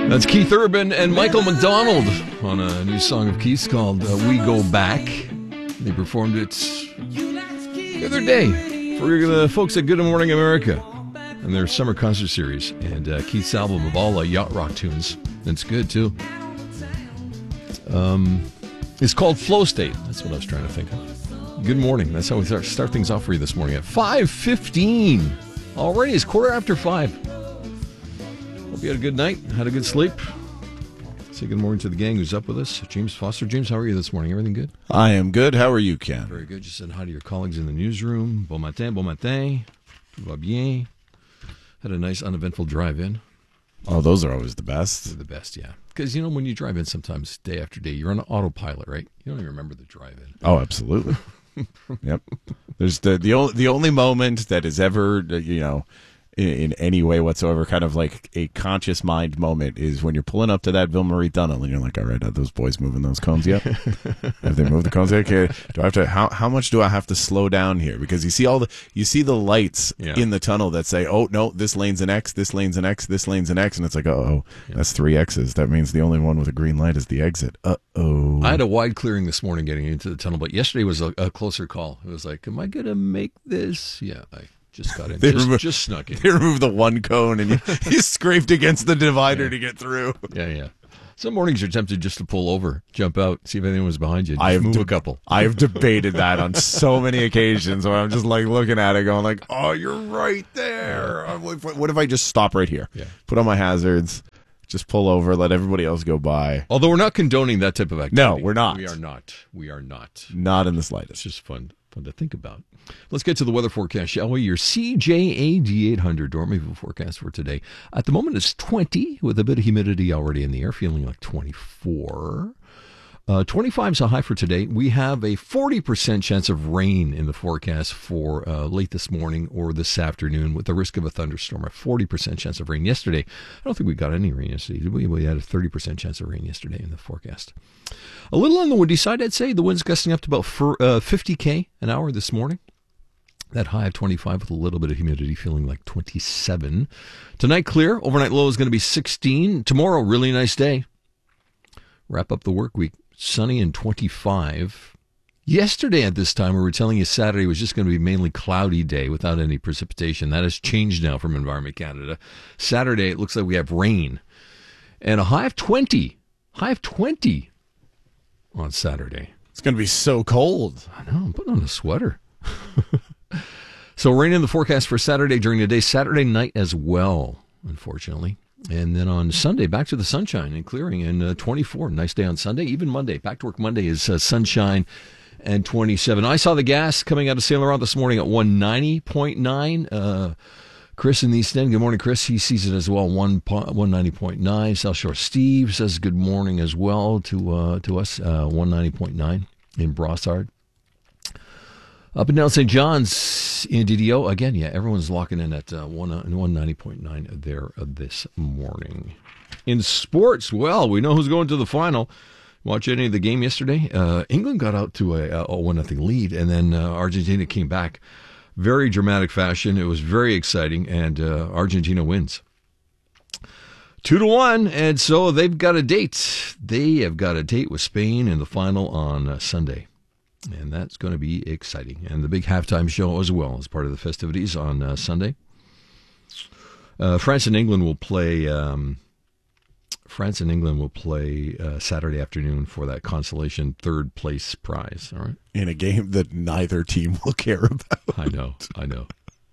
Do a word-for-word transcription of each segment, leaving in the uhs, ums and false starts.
That's Keith Urban and Michael McDonald on a new song of Keith's called uh, We Go Back. They performed it the other day for the folks at Good Morning America and their summer concert series. And uh, Keith's album of all uh, yacht rock tunes. It's good, too. Um, it's called Flow State. That's what I was trying to think of. Good morning. That's how we start, start things off for you this morning at five fifteen. Already, it's quarter after five. Hope you had a good night, had a good sleep. Say good morning to the gang who's up with us. James Foster. James, how are you this morning? Everything good? I am good. How are you, Ken? Very good. Just said hi to your colleagues in the newsroom. Bon matin, bon matin. Tout va bien. Had a nice uneventful drive-in. Oh, those are always the best. They're the best, yeah. Because, you know, when you drive in sometimes day after day, you're on autopilot, right? You don't even remember the drive-in. Oh, absolutely. Yep. There's the the only the only moment that is ever, you know, in, in any way whatsoever, kind of like a conscious mind moment is when you're pulling up to that Ville Marie tunnel and you're like, all right, are those boys moving those cones yet? Have they moved the cones yet? Okay, do I have to? How how much do I have to slow down here? Because you see all the you see the lights yeah. in the tunnel that say, oh no, this lane's an X, this lane's an X, this lane's an X, and it's like, oh, yeah. that's three X's. That means the only one with a green light is the exit. Uh oh. I had a wide clearing this morning getting into the tunnel, but yesterday was a, a closer call. It was like, am I gonna make this? Yeah, I. Just got in. They just, removed, just snuck in. They removed the one cone and you, you scraped against the divider yeah. to get through. Yeah, yeah. Some mornings you're tempted just to pull over, jump out, see if anyone was behind you. Just I have move de- a couple. I've debated that on so many occasions where I'm just like looking at it going like, oh, you're right there. I'm like, what if I just stop right here? Yeah. Put on my hazards, just pull over, let everybody else go by. Although we're not condoning that type of activity. No, we're not. We are not. We are not. Not in the slightest. It's just fun. Fun to think about. Let's get to the weather forecast, shall we? Your C J A D eight hundred Dormiville forecast for today. At the moment, it's twenty with a bit of humidity already in the air, feeling like twenty-four. Uh, twenty-five is a high for today. We have a forty percent chance of rain in the forecast for uh, late this morning or this afternoon with the risk of a thunderstorm. A forty percent chance of rain yesterday. I don't think we got any rain yesterday, did we? We had a thirty percent chance of rain yesterday in the forecast. A little on the windy side, I'd say. The wind's gusting up to about uh, fifty K an hour this morning. That high of twenty-five with a little bit of humidity, feeling like twenty-seven. Tonight, clear. Overnight low is going to be sixteen. Tomorrow, really nice day. Wrap up the work week. Sunny and twenty-five. Yesterday at this time, we were telling you Saturday was just going to be mainly cloudy day without any precipitation. That has changed now from Environment Canada. Saturday, it looks like we have rain. And a high of twenty. High of twenty on Saturday. It's going to be so cold. I know. I'm putting on a sweater. So rain in the forecast for Saturday during the day. Saturday night as well, unfortunately. And then on Sunday, back to the sunshine and clearing and uh, twenty-four. Nice day on Sunday. Even Monday. Back to work Monday is uh, sunshine and twenty-seven. I saw the gas coming out of Saint Laurent this morning at one ninety point nine. Uh, Chris in the East End. Good morning, Chris. He sees it as well. one ninety point nine. South Shore Steve says good morning as well to uh, to us. Uh, one ninety point nine in Brossard. Up and down Saint John's in D D O. Again, yeah, everyone's locking in at uh, one ninety point nine there uh, this morning. In sports, well, we know who's going to the final. Watch any of the game yesterday? Uh, England got out to a, a one nothing lead, and then uh, Argentina came back. Very dramatic fashion. It was very exciting, and uh, Argentina wins. Two to one, and so they've got a date. They have got a date with Spain in the final on uh, Sunday. And that's going to be exciting. And the big halftime show as well as part of the festivities on uh, Sunday. Uh, France and England will play. Um, France and England will play uh, Saturday afternoon for that consolation third place prize. All right, in a game that neither team will care about. I know. I know.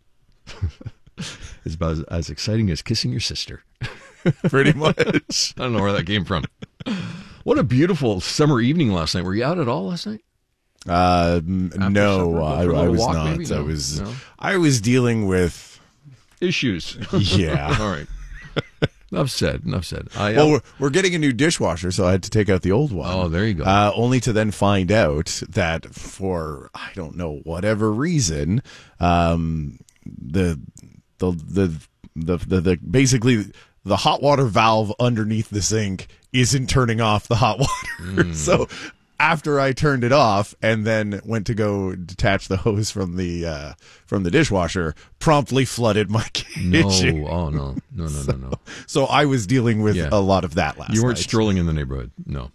It's about as, as exciting as kissing your sister. Pretty much. I don't know where that came from. What a beautiful summer evening last night. Were you out at all last night? Uh, no, I, I was walk, not. No, I was, no? I was dealing with issues. Yeah. All right. Enough said. Enough said. I, well, we're, we're getting a new dishwasher, so I had to take out the old one. Oh, there you go. Uh, only to then find out that for I don't know whatever reason, um, the the the the the, the basically the hot water valve underneath the sink isn't turning off the hot water. Mm. So after I turned it off and then went to go detach the hose from the uh, from the dishwasher, promptly flooded my kitchen. No, oh no, no, no, so, no, no. So I was dealing with Yeah. a lot of that last night. You weren't strolling in the neighborhood. No.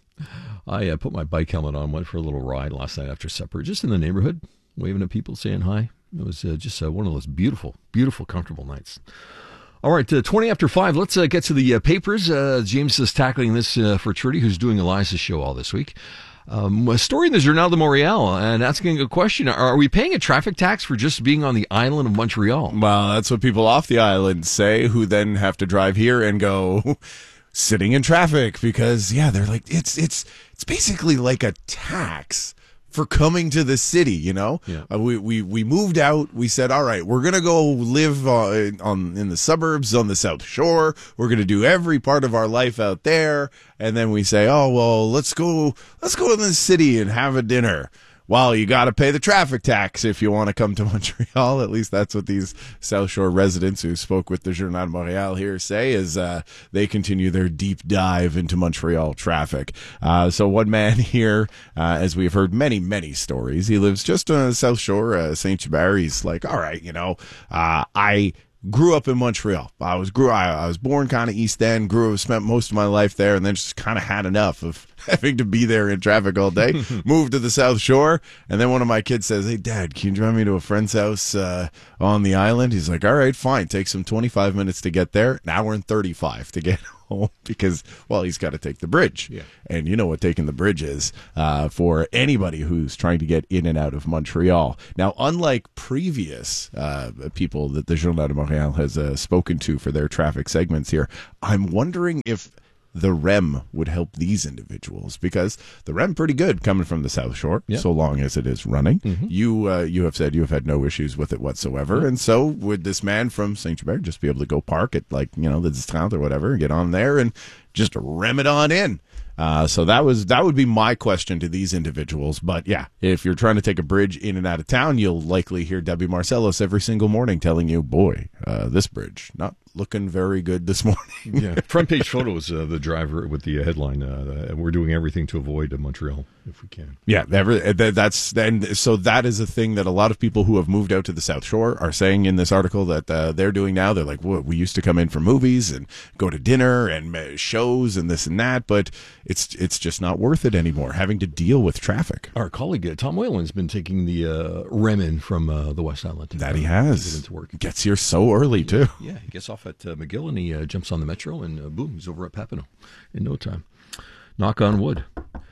I uh, put my bike helmet on, went for a little ride last night after supper, just in the neighborhood, waving at people, saying hi. It was uh, just uh, one of those beautiful, beautiful, comfortable nights. All right, uh, twenty after five. Let's uh, get to the uh, papers. Uh, James is tackling this uh, for Trudy, who's doing Eliza's show all this week. Um, a story in the Journal de Montréal, and asking a question: Are we paying a traffic tax for just being on the island of Montreal? Well, that's what people off the island say, who then have to drive here and go sitting in traffic because, yeah, they're like it's it's it's basically like a tax for coming to the city, you know. Yeah. Uh, we, we we moved out. We said, all right, we're gonna go live uh, on in the suburbs on the South Shore. We're gonna do every part of our life out there, and then we say, oh well, let's go let's go in the city and have a dinner. Well, you got to pay the traffic tax if you want to come to Montreal. At least that's what these South Shore residents who spoke with the Journal de Montréal here say as uh, they continue their deep dive into Montreal traffic. Uh, so one man here, uh, as we've heard many, many stories, he lives just on the South Shore, uh, Saint-Hubert. He's like, all right, you know, uh, I grew up in Montreal. I was grew. I, I was born kind of East End. Grew up, spent most of my life there, and then just kind of had enough of having to be there in traffic all day. Moved to the South Shore, and then one of my kids says, "Hey, Dad, can you drive me to a friend's house uh, on the island?" He's like, "All right, fine." Takes him twenty-five minutes to get there. An hour and thirty-five to get home because, well, he's got to take the bridge. Yeah. And you know what taking the bridge is uh, for anybody who's trying to get in and out of Montreal. Now, unlike previous uh, people that the Journal de Montréal has uh, spoken to for their traffic segments here, I'm wondering if the R E M would help these individuals, because the R E M pretty good coming from the South Shore, yep. so long as it is running. Mm-hmm. You uh, you have said you have had no issues with it whatsoever, yep. and so would this man from Saint-Hubert just be able to go park at, like, you know, the discount or whatever, and get on there and just R E M it on in. Uh, so that was that would be my question to these individuals. But yeah, if you're trying to take a bridge in and out of town, you'll likely hear Debbie Marcellus every single morning telling you, boy, uh, this bridge, not looking very good this morning. Yeah, front page photo is uh, the driver with the headline, uh, we're doing everything to avoid Montreal if we can. Yeah, every, that's and so that is a thing that a lot of people who have moved out to the South Shore are saying in this article that uh, they're doing now. They're like, well, we used to come in for movies and go to dinner and uh, shows and this and that, but it's it's just not worth it anymore, having to deal with traffic. Our colleague uh, Tom Whalen's been taking the uh, R E M in from uh, the West Island. To, that uh, he has. To get into work. Gets here so early, too. Yeah, he gets off at uh, McGill and he uh, jumps on the Metro and uh, boom, he's over at Papineau in no time. Knock on wood.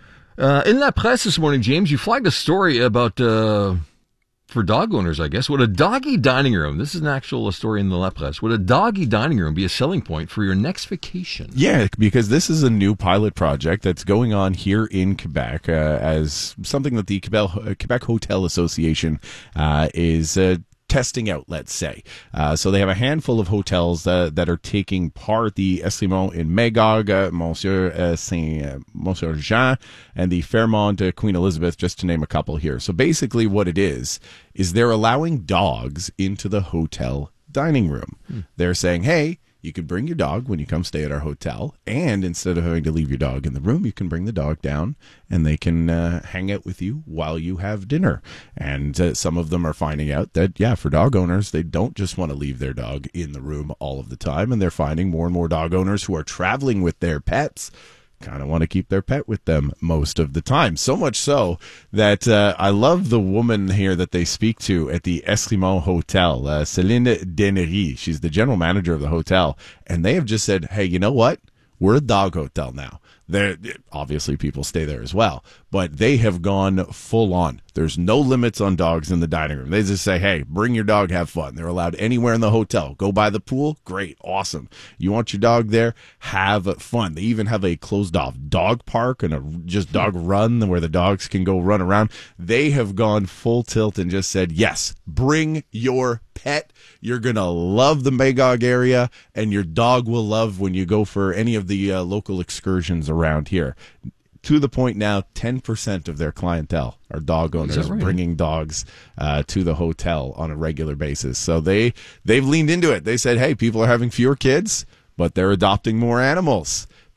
Uh, in La Presse this morning, James, you flagged a story about, uh, for dog owners, I guess, would a doggy dining room, this is an actual story in the La Presse, would a doggy dining room be a selling point for your next vacation? Yeah, because this is a new pilot project that's going on here in Quebec uh, as something that the Quebec, Quebec Hotel Association uh, is uh, testing out, let's say. Uh, so they have a handful of hotels uh, that are taking part, the Eslimont in Magog, uh, Monsieur uh, Saint, uh, Monsieur Jean, and the Fairmont uh, Queen Elizabeth, just to name a couple here. So basically what it is, is they're allowing dogs into the hotel dining room. Hmm. They're saying, hey, you can bring your dog when you come stay at our hotel, and instead of having to leave your dog in the room, you can bring the dog down and they can uh, hang out with you while you have dinner. And uh, some of them are finding out that, yeah, for dog owners, they don't just want to leave their dog in the room all of the time, and they're finding more and more dog owners who are traveling with their pets kind of want to keep their pet with them most of the time. So much so that uh, I love the woman here that they speak to at the Eslimont Hotel, uh, Céline Denery. She's the general manager of the hotel, and they have just said, hey, you know what? We're a dog hotel now. They're, obviously, people stay there as well, but they have gone full on. There's no limits on dogs in the dining room. They just say, hey, bring your dog, have fun. They're allowed anywhere in the hotel. Go by the pool? Great, awesome. You want your dog there? Have fun. They even have a closed-off dog park and a just dog run where the dogs can go run around. They have gone full tilt and just said, yes, bring your pet. You're going to love the Magog area, and your dog will love when you go for any of the uh, local excursions around here. To the point now, ten percent of their clientele are dog owners right? bringing dogs uh, to the hotel on a regular basis. So they, they've leaned into it. They said, hey, people are having fewer kids, but they're adopting more animals.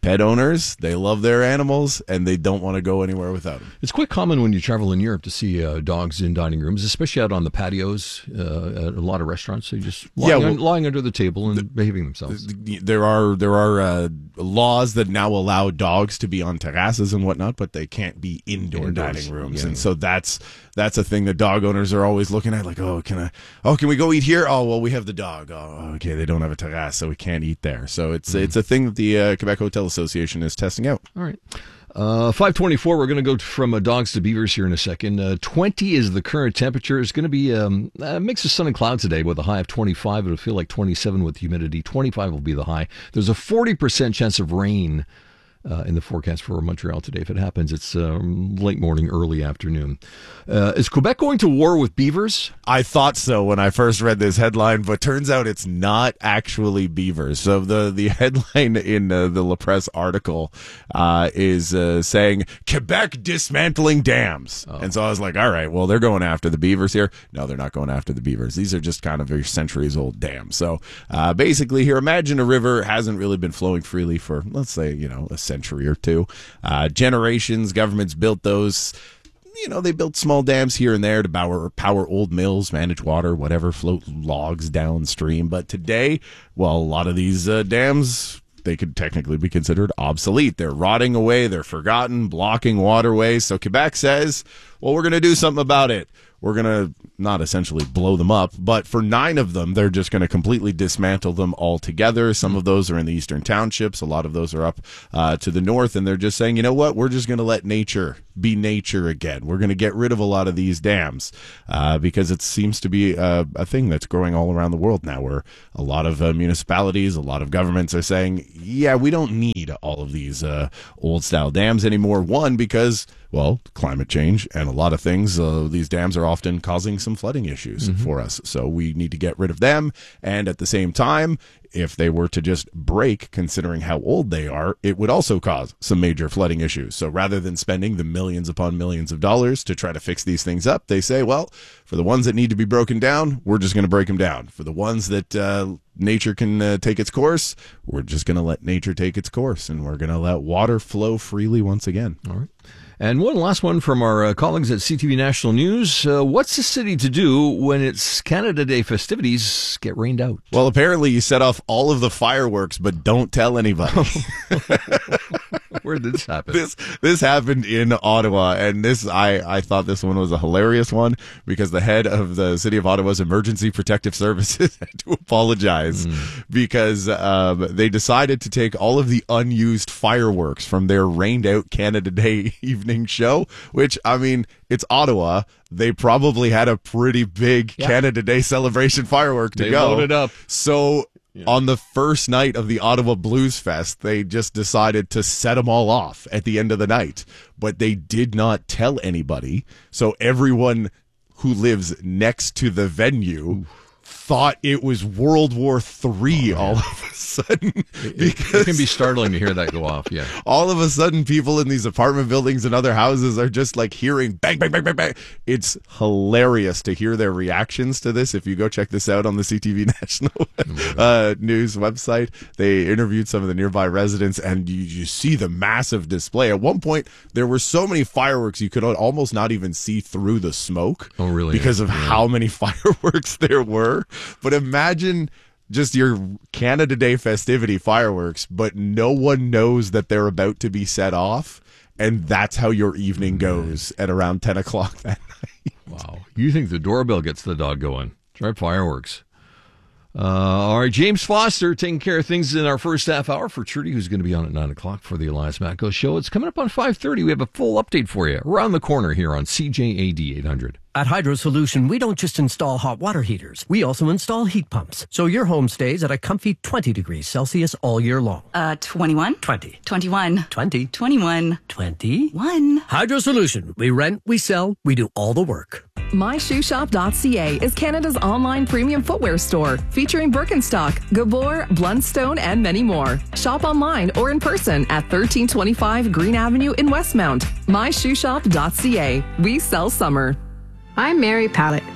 Pet owners, they love their animals, and they don't want to go anywhere without them. It's quite common when you travel in Europe to see uh, dogs in dining rooms, especially out on the patios uh, at a lot of restaurants. They just lying, yeah, well, un- lying under the table and the, behaving themselves. There are there are uh, laws that now allow dogs to be on terraces and whatnot, but they can't be indoor Indoors. dining rooms, yeah, and yeah. so that's that's a thing that dog owners are always looking at. Like, oh, can I? Oh, can we go eat here? Oh, well, we have the dog. Oh, okay, they don't have a terrace, so we can't eat there. So it's mm-hmm. it's a thing that the uh, Quebec Hotel Association is testing out. All right. Uh, five twenty-four, we're going to go from uh, dogs to beavers here in a second. Uh, twenty is the current temperature. It's going to be um, a mix of sun and clouds today with a high of twenty-five. It'll feel like twenty-seven with humidity. twenty-five will be the high. There's a forty percent chance of rain Uh, in the forecast for Montreal today. If it happens, it's um, late morning, early afternoon. Uh, is Quebec going to war with beavers? I thought so when I first read this headline, but turns out it's not actually beavers. So the, the headline in uh, the La Presse article uh, is uh, saying, Quebec dismantling dams. Oh. And so I was like, all right, well, they're going after the beavers here. No, they're not going after the beavers. These are just kind of very centuries-old dams. So uh, basically here, imagine a river hasn't really been flowing freely for, let's say, you know, a century or two. Uh, generations, governments built those. You know, they built small dams here and there to power, power old mills, manage water, whatever, float logs downstream. But today, well, a lot of these uh, dams, they could technically be considered obsolete. They're rotting away. They're forgotten, blocking waterways. So Quebec says, well, we're going to do something about it. We're going to not essentially blow them up, but for nine of them, they're just going to completely dismantle them altogether. Some of those are in the eastern townships. A lot of those are up uh, to the north, and they're just saying, you know what? We're just going to let nature be nature again. We're going to get rid of a lot of these dams uh, because it seems to be a, a thing that's growing all around the world now, where a lot of uh, municipalities, a lot of governments are saying, yeah, we don't need all of these uh, old-style dams anymore. One, because, well, climate change and a lot of things, uh, these dams are often causing some flooding issues mm-hmm. for us. So we need to get rid of them. And at the same time, if they were to just break, considering how old they are, it would also cause some major flooding issues. So rather than spending the millions upon millions of dollars to try to fix these things up, they say, well, for the ones that need to be broken down, we're just going to break them down. For the ones that uh, nature can uh, take its course, we're just going to let nature take its course, and we're going to let water flow freely once again. All right. And one last one from our uh, colleagues at C T V National News. Uh, what's the city to do when its Canada Day festivities get rained out? Well, apparently you set off all of the fireworks, but don't tell anybody. Where did this happen? This this happened in Ottawa, and this I, I thought this one was a hilarious one because the head of the City of Ottawa's Emergency Protective Services had to apologize mm. because um, they decided to take all of the unused fireworks from their rained out Canada Day evening show, which, I mean, it's Ottawa. They probably had a pretty big yeah. Canada Day celebration firework to they go. They loaded up. So yeah. on the first night of the Ottawa Blues Fest, they just decided to set them all off at the end of the night. But they did not tell anybody. So everyone who lives next to the venue Ooh. thought it was World War Three oh, all of a sudden. It, it, it can be startling to hear that go off, yeah. All of a sudden, people in these apartment buildings and other houses are just like hearing bang, bang, bang, bang, bang. It's hilarious to hear their reactions to this. If you go check this out on the C T V National uh, News website, they interviewed some of the nearby residents, and you, you see the massive display. At one point, there were so many fireworks, you could almost not even see through the smoke. Oh, really? Because of yeah. how many fireworks there were. But imagine just your Canada Day festivity fireworks, but no one knows that they're about to be set off, and that's how your evening goes at around ten o'clock that night. Wow. You think the doorbell gets the dog going. Try fireworks. Uh, all right, James Foster taking care of things in our first half hour for Trudy, who's going to be on at nine o'clock for the Elias Matko Show. It's coming up on five thirty. We have a full update for you around the corner here on C J A D eight hundred. At Hydro Solution, we don't just install hot water heaters. We also install heat pumps. So your home stays at a comfy twenty degrees Celsius all year long. Uh, twenty-one? twenty. twenty-one. twenty. twenty-one. twenty-one. Hydro Solution. We rent, we sell, we do all the work. my shoe shop dot c a is Canada's online premium footwear store, featuring Birkenstock, Gabor, Blundstone, and many more. Shop online or in person at thirteen twenty-five Green Avenue in Westmount. my shoe shop dot c a. We sell summer. I'm Mary Pallett.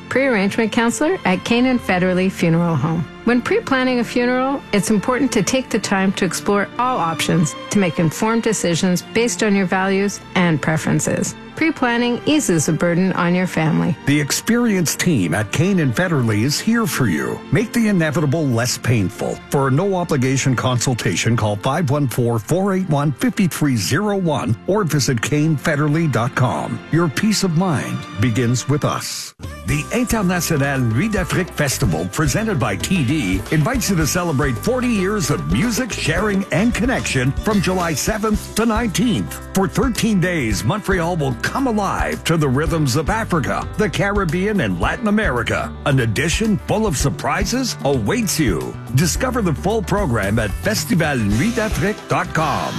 pre-arrangement counselor at Canaan Federally Funeral Home. When pre-planning a funeral, it's important to take the time to explore all options to make informed decisions based on your values and preferences. Pre-planning eases the burden on your family. The experienced team at Canaan Federally is here for you. Make the inevitable less painful. For a no-obligation consultation, call five one four, four eight one, five three zero one or visit Kane Federally dot com. Your peace of mind begins with us. The International Nuit d'Afrique Festival, presented by T D, invites you to celebrate forty years of music, sharing, and connection from July seventh to nineteenth. For thirteen days, Montreal will come alive to the rhythms of Africa, the Caribbean, and Latin America. An edition full of surprises awaits you. Discover the full program at festival nuit d'afrique dot com.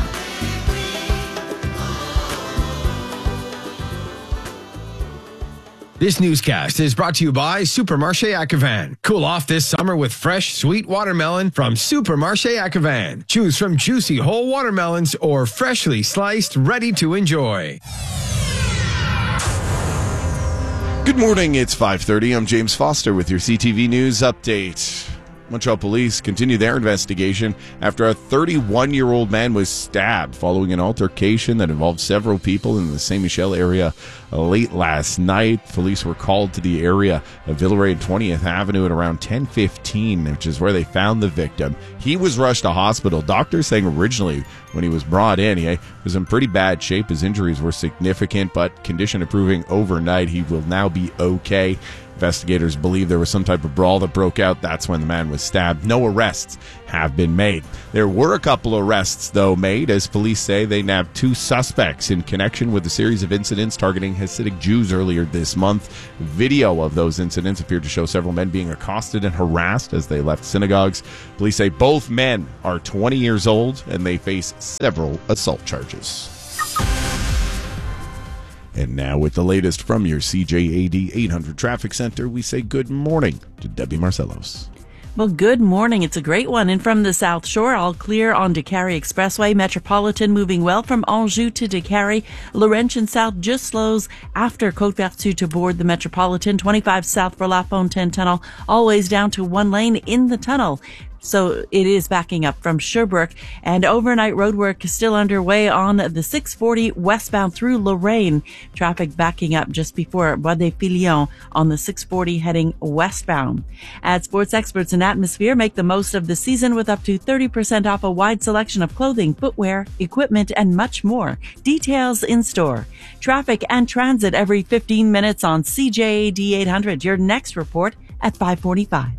This newscast is brought to you by Supermarché Acquevin. Cool off this summer with fresh, sweet watermelon from Supermarché Acquevin. Choose from juicy whole watermelons or freshly sliced, ready to enjoy. Good morning, it's five thirty. I'm James Foster with your C T V News Update. Montreal police continue their investigation after a thirty-one-year-old man was stabbed following an altercation that involved several people in the Saint Michel area late last night. Police were called to the area of Villeray and twentieth Avenue at around ten fifteen, which is where they found the victim. He was rushed to hospital. Doctors saying originally when he was brought in, he was in pretty bad shape. His injuries were significant, but condition improving overnight. He will now be okay. Investigators believe there was some type of brawl that broke out. That's when the man was stabbed. No arrests have been made. There were a couple arrests, though, made, as police say they nabbed two suspects in connection with a series of incidents targeting Hasidic Jews earlier this month. Video of those incidents appeared to show several men being accosted and harassed as they left synagogues. Police say both men are twenty years old and they face several assault charges. And now with the latest from your C J A D eight hundred Traffic Center, we say good morning to Debbie Marcellos. Well, good morning. It's a great one. And from the South Shore, all clear on Décarie Expressway. Metropolitan moving well from Anjou to Décarie. Laurentian South just slows after Côte-Vertu to board the Metropolitan. twenty-five south for La Fontaine Tunnel, always down to one lane in the tunnel. So it is backing up from Sherbrooke, and overnight road work is still underway on the six forty westbound through Lorraine. Traffic backing up just before Bois des Filions on the six forty heading westbound. At Sports Experts in Atmosphere, make the most of the season with up to thirty percent off a wide selection of clothing, footwear, equipment, and much more. Details in store. Traffic and transit every fifteen minutes on C J A D eight hundred. Your next report at five forty-five.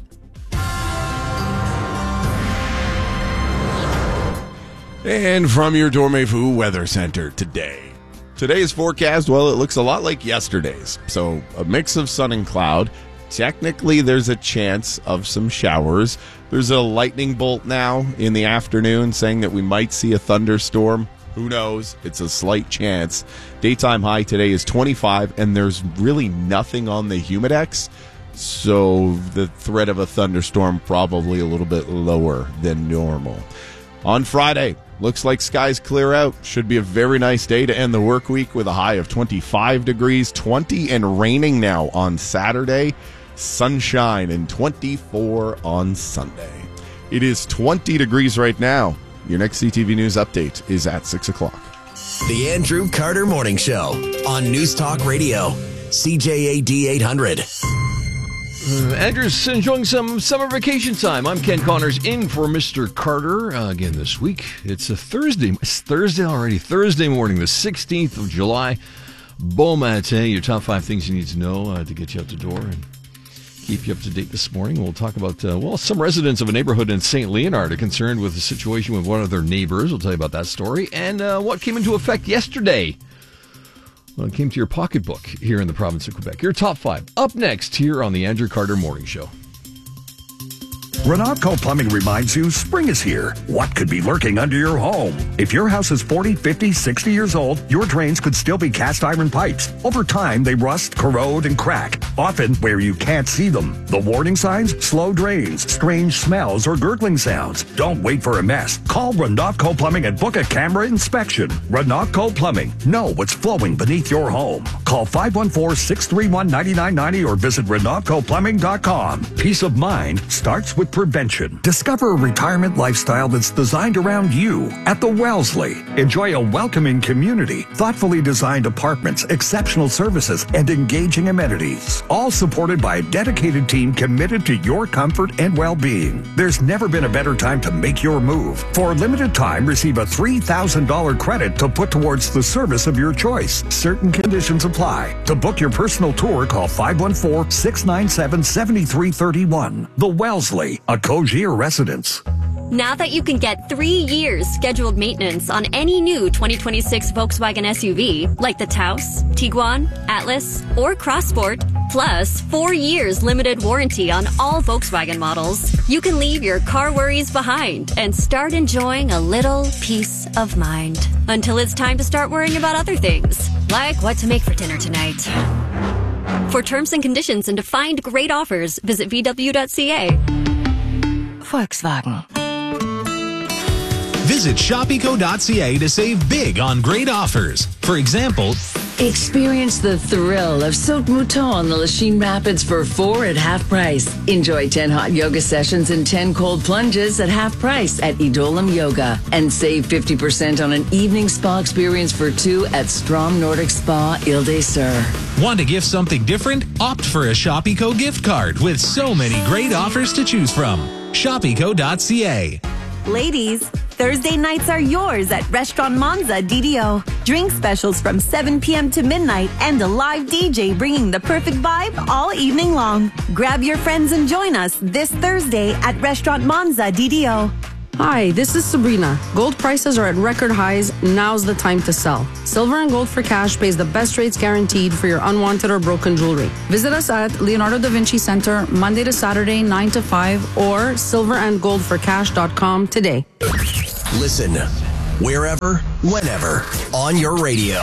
And from your Dormevu Weather Center today. Today's forecast, well, it looks a lot like yesterday's. So a mix of sun and cloud. Technically, there's a chance of some showers. There's a lightning bolt now in the afternoon saying that we might see a thunderstorm. Who knows? It's a slight chance. Daytime high today is twenty-five, and there's really nothing on the Humidex. So the threat of a thunderstorm probably a little bit lower than normal. On Friday, looks like skies clear out. Should be a very nice day to end the work week with a high of twenty-five degrees, twenty and raining now on Saturday, sunshine and twenty-four on Sunday. It is twenty degrees right now. Your next C T V News update is at six o'clock. The Andrew Carter Morning Show on News Talk Radio, C J A D eight hundred. Uh, Andrew's enjoying some summer vacation time. I'm Ken Connors in for Mister Carter uh, again this week. It's a Thursday. It's Thursday already. Thursday morning, the sixteenth of July. Bon matin. Your top five things you need to know uh, to get you out the door and keep you up to date this morning. We'll talk about, uh, well, some residents of a neighborhood in Saint Leonard are concerned with the situation with one of their neighbors. We'll tell you about that story. And uh, what came into effect yesterday. Well, it came to your pocketbook here in the province of Quebec. Your top five up next here on the Andrew Carter Morning Show. Renatco Plumbing reminds you spring is here. What could be lurking under your home? If your house is forty, fifty, sixty years old, your drains could still be cast iron pipes. Over time, they rust, corrode, and crack, often where you can't see them. The warning signs? Slow drains, strange smells, or gurgling sounds. Don't wait for a mess. Call Renatco Plumbing and book a camera inspection. Renatco Plumbing. Know what's flowing beneath your home. Call five one four, six three one, nine nine nine zero or visit renatco plumbing dot com. Peace of mind starts with prevention. Discover a retirement lifestyle that's designed around you at the Wellesley. Enjoy a welcoming community, thoughtfully designed apartments, exceptional services, and engaging amenities. All supported by a dedicated team committed to your comfort and well-being. There's never been a better time to make your move. For a limited time, receive a three thousand dollars credit to put towards the service of your choice. Certain conditions apply. To book your personal tour, call five one four, six nine seven, seven three three one. The Wellesley, a Cogier residence. Now that you can get three years scheduled maintenance on any new twenty twenty-six Volkswagen S U V, like the Taos, Tiguan, Atlas, or Crossport, plus four years limited warranty on all Volkswagen models, you can leave your car worries behind and start enjoying a little peace of mind. Until it's time to start worrying about other things, like what to make for dinner tonight. For terms and conditions and to find great offers, visit v w dot c a. Volkswagen. Visit shopico dot c a to save big on great offers. For example, experience the thrill of Silk Mouton on the Lachine Rapids for four at half price. Enjoy ten hot yoga sessions and ten cold plunges at half price at Edolim Yoga. And save fifty percent on an evening spa experience for two at Strom Nordic Spa Ile des Sœurs. Want to gift something different? Opt for a Shopico gift card with so many great offers to choose from. shopico dot c a. Ladies, Thursday nights are yours at Restaurant Monza D D O. Drink specials from seven p.m. to midnight and a live D J bringing the perfect vibe all evening long. Grab your friends and join us this Thursday at Restaurant Monza D D O. Hi, this is Sabrina. Gold prices are at record highs. Now's the time to sell. Silver and Gold for Cash pays the best rates guaranteed for your unwanted or broken jewelry. Visit us at Leonardo da Vinci Center Monday to Saturday, nine to five, or silver and gold for cash dot com today. Listen wherever, whenever, on your radio.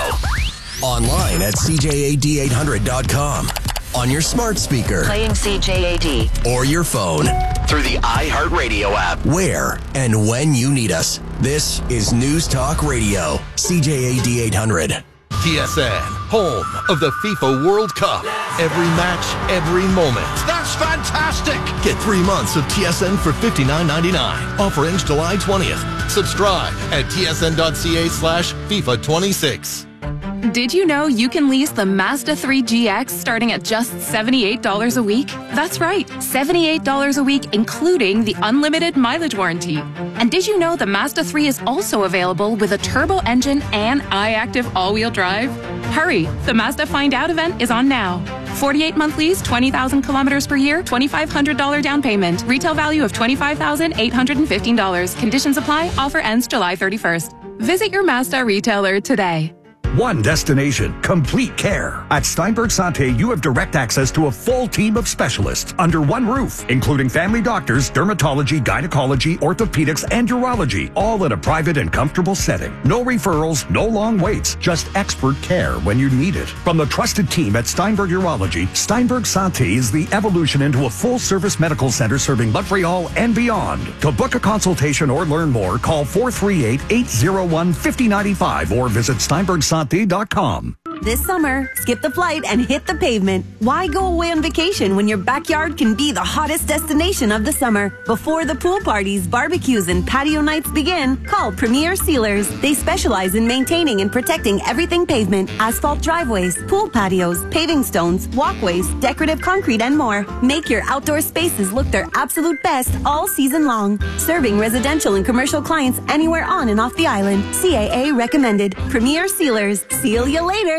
Online at c j a d eight hundred dot com. On your smart speaker. Playing C J A D. Or your phone. Through the iHeartRadio app. Where and when you need us. This is News Talk Radio. C J A D eight hundred. T S N, home of the FIFA World Cup. Every match, every moment. That's fantastic! Get three months of T S N for fifty-nine ninety-nine. Offer ends July twentieth. Subscribe at t s n dot c a slash FIFA twenty-six. Did you know you can lease the Mazda three G X starting at just seventy-eight dollars a week? That's right, seventy-eight dollars a week, including the unlimited mileage warranty. And did you know the Mazda three is also available with a turbo engine and iActive all-wheel drive? Hurry, the Mazda Find Out event is on now. forty-eight month lease, twenty thousand kilometers per year, twenty-five hundred dollars down payment. Retail value of twenty-five thousand eight hundred fifteen dollars. Conditions apply. Offer ends July thirty-first. Visit your Mazda retailer today. One destination, complete care. At Steinberg Santé, you have direct access to a full team of specialists under one roof, including family doctors, dermatology, gynecology, orthopedics, and urology, all in a private and comfortable setting. No referrals, no long waits, just expert care when you need it. From the trusted team at Steinberg Urology, Steinberg Santé is the evolution into a full-service medical center serving Montreal and beyond. To book a consultation or learn more, call four three eight, eight zero one, five zero nine five or visit steinberg santé dot com. This summer, skip the flight and hit the pavement. Why go away on vacation when your backyard can be the hottest destination of the summer? Before the pool parties, barbecues, and patio nights begin, call Premier Sealers. They specialize in maintaining and protecting everything pavement, asphalt driveways, pool patios, paving stones, walkways, decorative concrete, and more. Make your outdoor spaces look their absolute best all season long. Serving residential and commercial clients anywhere on and off the island. C A A recommended. Premier Sealers. Seal you later.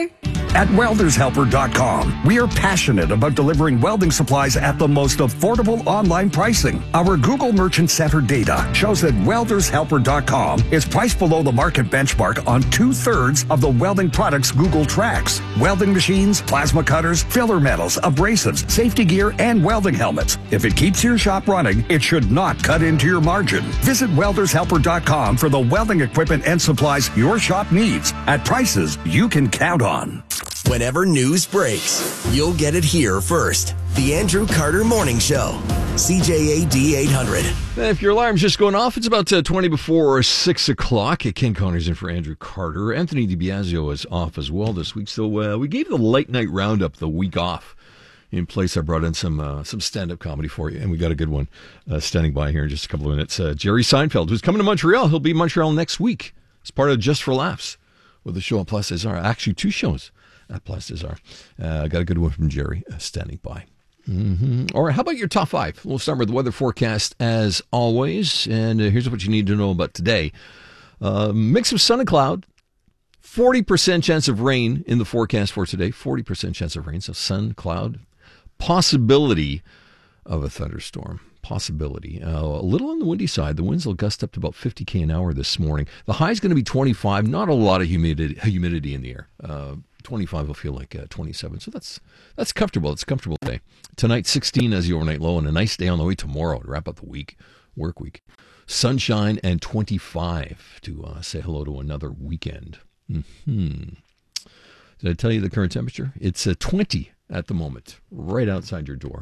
At welders helper dot com, we are passionate about delivering welding supplies at the most affordable online pricing. Our Google Merchant Center data shows that welders helper dot com is priced below the market benchmark on two-thirds of the welding products Google tracks. Welding machines, plasma cutters, filler metals, abrasives, safety gear, and welding helmets. If it keeps your shop running, it should not cut into your margin. Visit welders helper dot com for the welding equipment and supplies your shop needs at prices you can count on. Whenever news breaks, you'll get it here first. The Andrew Carter Morning Show. C J A D eight hundred. If your alarm's just going off, it's about uh, twenty before six o'clock. Ken Connor's in for Andrew Carter. Anthony DiBiasio is off as well this week. So uh, we gave the late night roundup the week off. In place, I brought in some uh, some stand-up comedy for you, and we got a good one uh, standing by here in just a couple of minutes. Uh, Jerry Seinfeld, who's coming to Montreal. He'll be in Montreal next week. It's part of Just for Laughs with the show at Place des Arts. Actually, two shows at Place des Arts. Uh, I got a good one from Jerry uh, standing by. Mm-hmm. All right, how about your top five? We'll start with the weather forecast as always, and uh, here's what you need to know about today. Uh, mix of sun and cloud. forty percent chance of rain in the forecast for today. forty percent chance of rain, so sun, cloud. Possibility of a thunderstorm. Possibility. Uh, a little on the windy side. The winds will gust up to about fifty kilometers an hour this morning. The high is going to be twenty-five. Not a lot of humidity, humidity in the air. Uh, twenty-five will feel like uh, twenty-seven. So that's that's comfortable. It's a comfortable day. Tonight, sixteen as the overnight low, and a nice day on the way tomorrow to wrap up the week, work week. Sunshine and twenty-five to uh, say hello to another weekend. Mm-hmm. Did I tell you the current temperature? It's uh, twenty at the moment, right outside your door.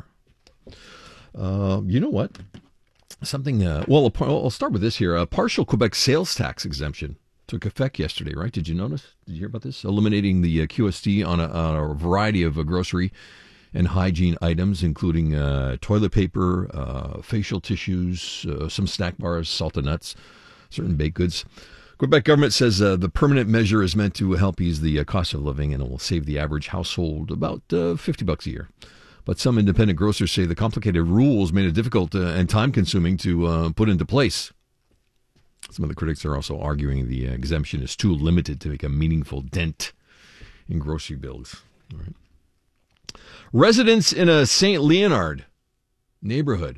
Uh, you know what? Something, uh, well, I'll start with this here. A partial Quebec sales tax exemption took effect yesterday, right? Did you notice? Did you hear about this? Eliminating the uh, Q S T on a, on a variety of uh, grocery and hygiene items, including uh, toilet paper, uh, facial tissues, uh, some snack bars, salted nuts, certain baked goods. Quebec government says uh, the permanent measure is meant to help ease the uh, cost of living, and it will save the average household about uh, fifty bucks a year. But some independent grocers say the complicated rules made it difficult uh, and time-consuming to uh, put into place. Some of the critics are also arguing the uh, exemption is too limited to make a meaningful dent in grocery bills. All right. Residents in a Saint Leonard neighborhood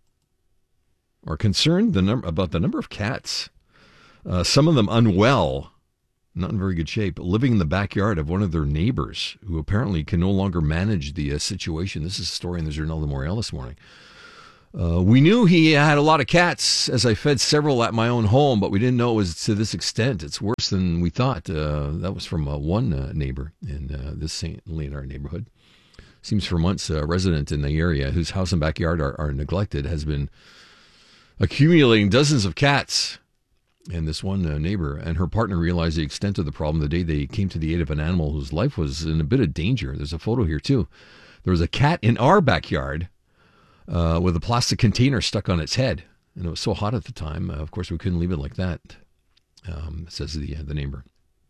are concerned the num- about the number of cats. Uh, some of them unwell, not in very good shape, living in the backyard of one of their neighbors who apparently can no longer manage the uh, situation. This is a story in the Journal de Montréal this morning. Uh, we knew he had a lot of cats, as I fed several at my own home, but we didn't know it was to this extent. It's worse than we thought. Uh, that was from uh, one uh, neighbor in uh, this Saint Leonard neighborhood. Seems for months a resident in the area whose house and backyard are, are neglected has been accumulating dozens of cats. And this one uh, neighbor and her partner realized the extent of the problem the day they came to the aid of an animal whose life was in a bit of danger. There's a photo here, too. There was a cat in our backyard uh, with a plastic container stuck on its head. And it was so hot at the time. Uh, of course, we couldn't leave it like that, um, says the, uh, the neighbor.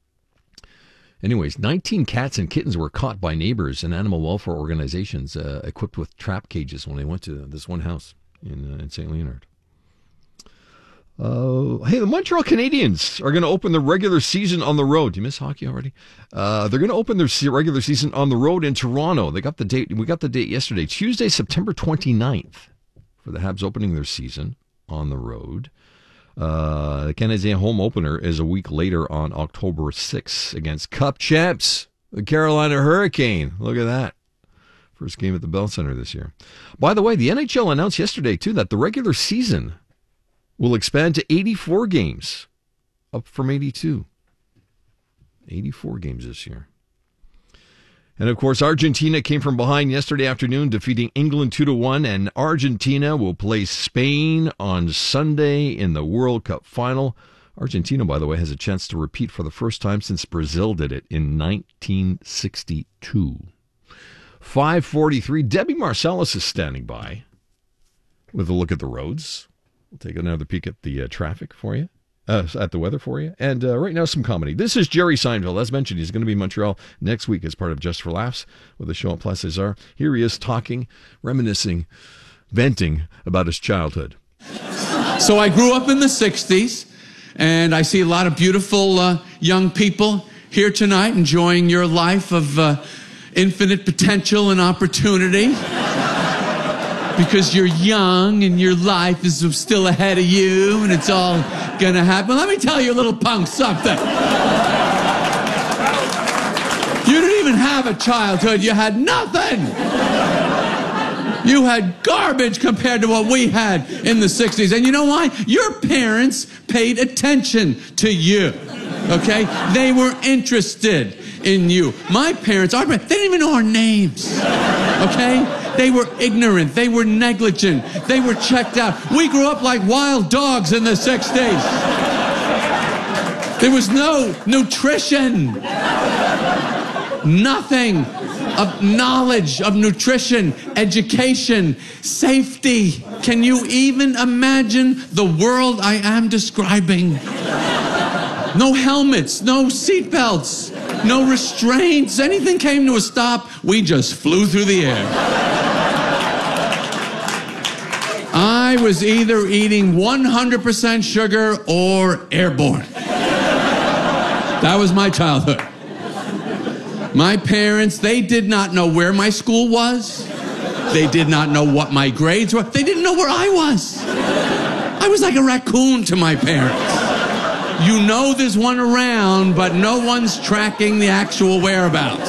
Anyways, nineteen cats and kittens were caught by neighbors and animal welfare organizations uh, equipped with trap cages when they went to this one house in, uh, in Saint Leonard. Uh, hey, the Montreal Canadiens are going to open the regular season on the road. Do you miss hockey already? Uh, they're going to open their regular season on the road in Toronto. They got the date. We got the date yesterday, Tuesday, September twenty-ninth, for the Habs opening their season on the road. Uh, the Canadien home opener is a week later on October sixth against Cup champs, the Carolina Hurricane. Look at that. First game at the Bell Center this year. By the way, the N H L announced yesterday, too, that the regular season will expand to eighty-four games, up from eighty-two. eighty-four games this year. And, of course, Argentina came from behind yesterday afternoon, defeating England two to one, and Argentina will play Spain on Sunday in the World Cup final. Argentina, by the way, has a chance to repeat for the first time since Brazil did it in nineteen sixty-two. five forty-three, Debbie Marsalis is standing by with a look at the roads. We'll take another peek at the uh, traffic for you, uh, at the weather for you. And uh, right now, some comedy. This is Jerry Seinfeld. As mentioned, he's going to be in Montreal next week as part of Just for Laughs with the show at Place des Arts. Here he is talking, reminiscing, venting about his childhood. So I grew up in the sixties, and I see a lot of beautiful uh, young people here tonight enjoying your life of uh, infinite potential and opportunity because you're young and your life is still ahead of you and it's all going to happen. Let me tell you, little punk, something. You didn't even have a childhood. You had nothing. You had garbage compared to what we had in the sixties. And you know why? Your parents paid attention to you. Okay? They were interested in you. My parents, our parents, they didn't even know our names. Okay? They were ignorant. They were negligent. They were checked out. We grew up like wild dogs in the sixties. There was no nutrition. Nothing of knowledge, of nutrition, education, safety. Can you even imagine the world I am describing? No helmets, no seatbelts, no restraints. Anything came to a stop, we just flew through the air. I was either eating one hundred percent sugar or airborne. That was my childhood. My parents, they did not know where my school was. They did not know what my grades were. They didn't know where I was. I was like a raccoon to my parents. You know there's one around, but no one's tracking the actual whereabouts.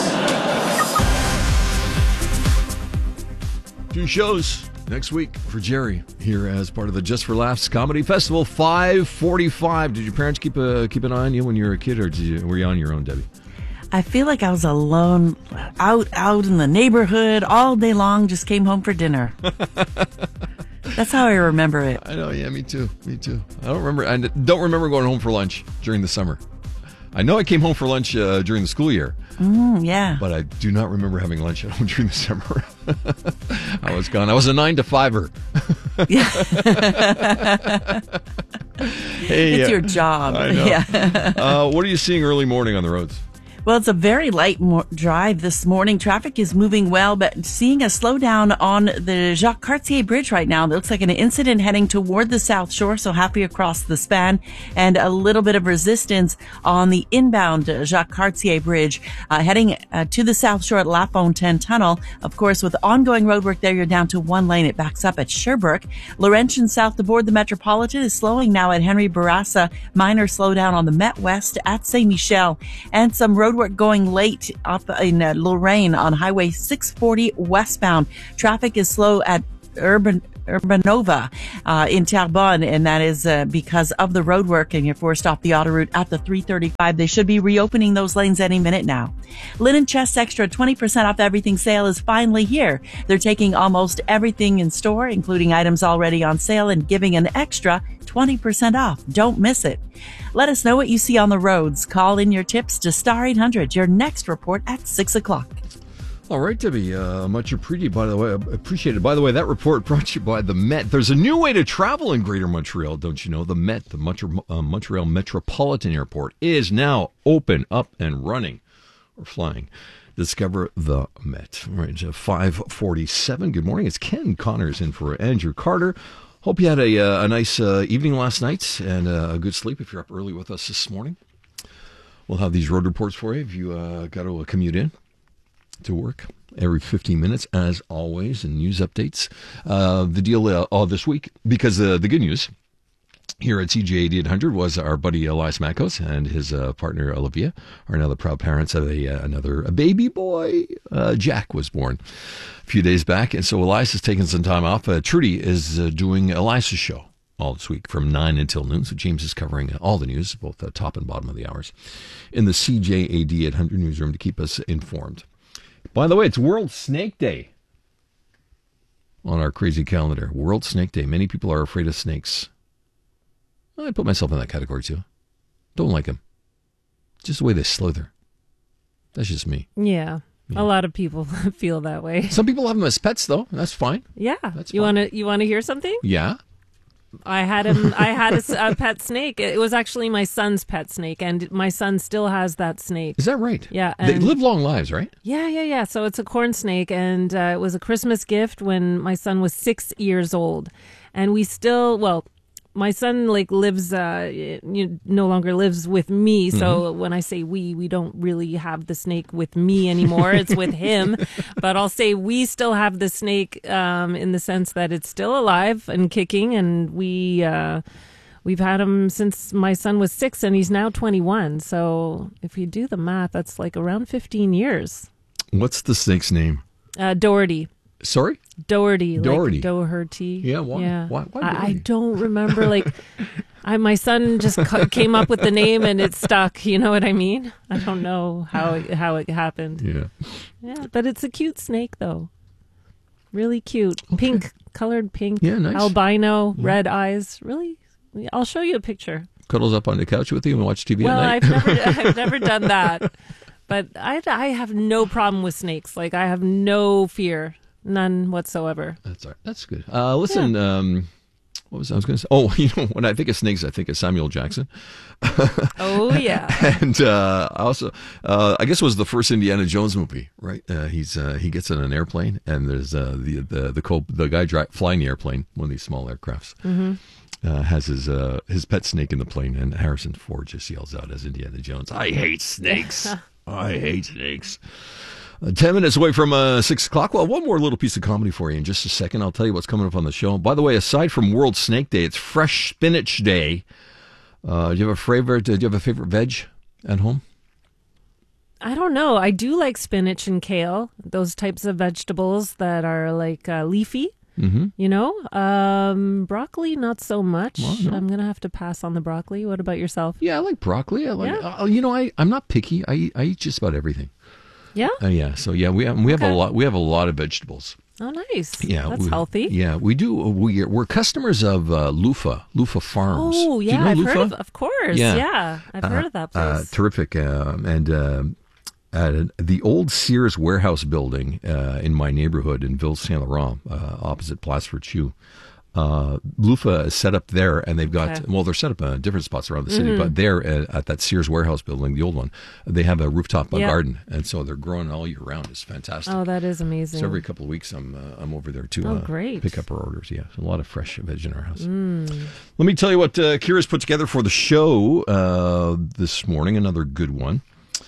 Two shows next week for Jerry here as part of the Just for Laughs Comedy Festival. five forty-five. Did your parents keep a, keep an eye on you when you were a kid, or did you, were you on your own, Debbie? I feel like I was alone, out out in the neighborhood all day long, just came home for dinner. That's how I remember it. I know, yeah, me too, me too. I don't remember, I don't remember going home for lunch during the summer. I know I came home for lunch uh, during the school year. Mm, yeah. But I do not remember having lunch at home during the summer. I was gone. I was a nine to fiver. Yeah. Hey, it's uh, your job. I know. Yeah. uh, what are you seeing early morning on the roads? Well, it's a very light mo- drive this morning. Traffic is moving well, but seeing a slowdown on the Jacques Cartier Bridge right now. It looks like an incident heading toward the South Shore, so halfway across the span, and a little bit of resistance on the inbound Jacques Cartier Bridge, uh, heading uh, to the South Shore at La Fontaine Tunnel. Of course, with ongoing roadwork there, you're down to one lane. It backs up at Sherbrooke. Laurentian south aboard the Metropolitan is slowing now at Henry Bourassa. Minor slowdown on the Met West at Saint Michel, and some road work going late up in uh, Lorraine on Highway six forty westbound. Traffic is slow at Urban Urbanova uh, in Terrebonne, and that is uh, because of the road work, and you're forced off the autoroute at the three thirty-five. They should be reopening those lanes any minute now. Linen Chest Extra twenty percent off everything sale is finally here. They're taking almost everything in store, including items already on sale, and giving an extra twenty percent off. Don't miss it. Let us know what you see on the roads. Call in your tips to Star eight hundred. Your next report at six o'clock. All right, Debbie, uh, much appreciated, by the way. Appreciated. By the way, that report brought to you by the Met. There's a new way to travel in Greater Montreal, don't you know? The Met, the Montreal, uh, Montreal Metropolitan Airport, is now open, up, and running, or flying. Discover the Met. All right, five forty-seven. Good morning. It's Ken Connors in for Andrew Carter. Hope you had a, uh, a nice uh, evening last night and uh, a good sleep if you're up early with us this morning. We'll have these road reports for you if you uh, got to commute in to work every fifteen minutes, as always, and news updates. Uh, the deal uh, all this week, because uh, the good news here at C J A D eight hundred was our buddy Elias Makos and his uh, partner Olivia are now the proud parents of a uh, another a baby boy. Uh, Jack was born a few days back, and so Elias has taken some time off. Uh, Trudy is uh, doing Elias's show all this week from nine until noon, so James is covering all the news, both the top and bottom of the hours, in the C J A D eight hundred newsroom to keep us informed. By the way, it's World Snake Day on our crazy calendar. World Snake Day. Many people are afraid of snakes. I put myself in that category too. Don't like them. Just the way they slither. That's just me. Yeah. Yeah. A lot of people feel that way. Some people have them as pets, though. That's fine. Yeah. That's you want to you want to hear something? Yeah. I had him. I had a, a pet snake. It was actually my son's pet snake, and my son still has that snake. Is that right? Yeah. They live long lives, right? Yeah, yeah, yeah. So it's a corn snake, and uh, it was a Christmas gift when my son was six years old, and we still well. my son like lives, uh, you no longer lives with me. So Mm-hmm. when I say we, we don't really have the snake with me anymore. It's with him. But I'll say we still have the snake um, in the sense that it's still alive and kicking. And we, uh, we've had him since my son was six and he's now twenty-one. So if you do the math, that's like around fifteen years. What's the snake's name? Uh, Doherty. Sorry? Doherty. Doherty. Like Doherty. Yeah, why? Yeah. Why- why I, I Doherty? don't remember. Like, I my son just cu- came up with the name and it stuck. You know what I mean? I don't know how it, how it happened. Yeah. Yeah, but it's a cute snake though. Really cute. Pink, colored pink. Yeah, nice. Albino, red eyes. Really? I'll show you a picture. Cuddles up on the couch with you and watch T V Well, at I've night? never I've never done that. But I, I have no problem with snakes. Like, I have no fear. None whatsoever. That's all right. That's good. Uh, listen, um, what was I was going to say? Oh, you know, when I think of snakes, I think of Samuel Jackson. Oh, yeah. And uh, I also, uh, I guess it was the first Indiana Jones movie, right? Uh, he's uh, he gets in an airplane, and there's uh, the the the, co- the guy dri- flying the airplane, one of these small aircrafts. Mm-hmm. Uh, has his uh, his pet snake in the plane, and Harrison Ford just yells out as Indiana Jones, "I hate snakes! I hate snakes!" Uh, Ten minutes away from uh, six o'clock. Well, one more little piece of comedy for you in just a second. I'll tell you what's coming up on the show. By the way, aside from World Snake Day, it's Fresh Spinach Day. Uh, do you have a favorite? Do you have a favorite veg at home? I don't know. I do like spinach and kale, those types of vegetables that are like uh, leafy. Mm-hmm. You know, um, broccoli, not so much. Well, no. I'm going to have to pass on the broccoli. What about yourself? Yeah, I like broccoli. I like. Yeah. Uh, you know, I I'm not picky. I eat, I eat just about everything. Yeah? Uh, yeah. So yeah, we have, we have Okay. a lot. We have a lot of vegetables. Oh, nice. Yeah, That's we- healthy. Yeah, we do. We we're customers of uh, Loofah, Loofah Farms. Oh, Do you yeah. know I've Loofah? heard of, of course. Yeah. I've heard of that place. Uh, terrific, um, and uh, at the old Sears warehouse building uh, in my neighborhood in Ville Saint Laurent, uh, opposite Place Virtue. Uh, Loofah is set up there, and they've got, Okay. well, they're set up in different spots around the city, Mhm. but there at, at that Sears warehouse building, the old one, they have a rooftop uh, Yeah. garden, and so they're growing all year round. It's fantastic. Oh, that is amazing. So every couple of weeks, I'm uh, I'm over there to Oh, uh, great. pick up our orders. Yeah, a lot of fresh veg in our house. Mm. Let me tell you what uh, Kira's put together for the show uh, this morning. Another good one.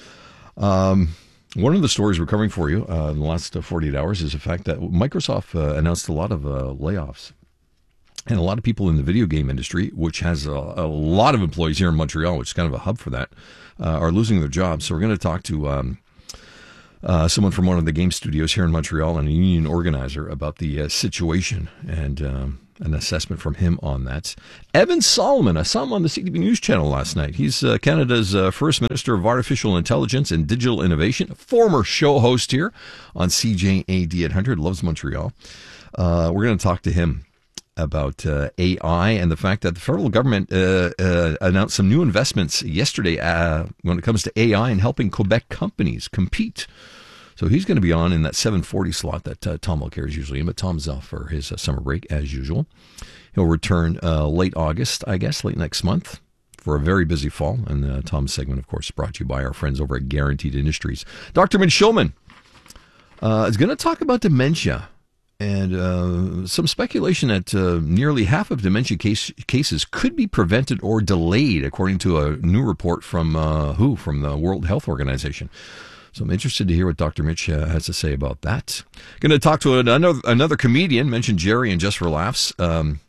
Um, one of the stories we're covering for you uh, in the last uh, forty-eight hours is the fact that Microsoft uh, announced a lot of uh, layoffs. And a lot of people in the video game industry, which has a, a lot of employees here in Montreal, which is kind of a hub for that, uh, are losing their jobs. So we're going to talk to um, uh, someone from one of the game studios here in Montreal and a union organizer about the uh, situation and um, an assessment from him on that. Evan Solomon, I saw him on the C T V News channel last night. He's uh, Canada's uh, First Minister of Artificial Intelligence and Digital Innovation, former show host here on C J A D eight hundred, loves Montreal. Uh, we're going to talk to him about uh, A I and the fact that the federal government uh, uh, announced some new investments yesterday uh, when it comes to A I and helping Quebec companies compete. So he's going to be on in that seven forty slot that uh, Tom Mulcair is usually in, but Tom's off for his uh, summer break as usual. He'll return uh, late August, I guess, late next month for a very busy fall. And uh, Tom's segment, of course, brought to you by our friends over at Guaranteed Industries. Doctor Mitch Schulman uh, is going to talk about dementia. And uh, some speculation that uh, nearly half of dementia case, cases could be prevented or delayed, according to a new report from uh, W H O, from the World Health Organization. So I'm interested to hear what Doctor Mitch uh, has to say about that. Going to talk to another, another comedian, mentioned Jerry and Just for Laughs. Um,